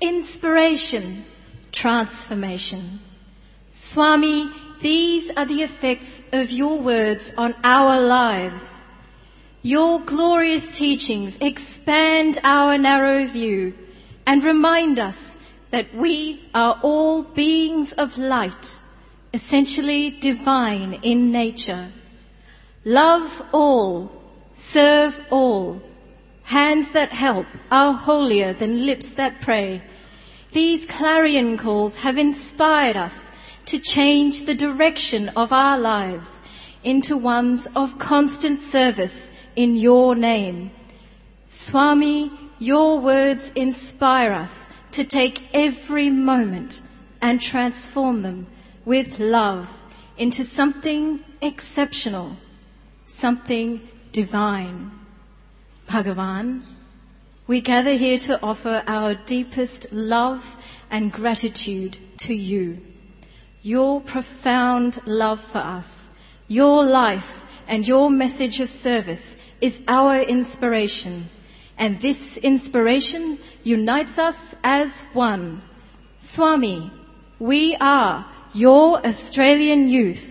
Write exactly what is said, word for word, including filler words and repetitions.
inspiration, transformation. Swami, these are the effects of your words on our lives. Your glorious teachings expand our narrow view and remind us that we are all beings of light, essentially divine in nature. Love all, serve all. Hands that help are holier than lips that pray. These clarion calls have inspired us to change the direction of our lives into ones of constant service in your name. Swami, your words inspire us to take every moment and transform them with love into something exceptional, something divine. Bhagavan, we gather here to offer our deepest love and gratitude to you. Your profound love for us, your life and your message of service is our inspiration, and this inspiration unites us as one. Swami, we are your Australian youth,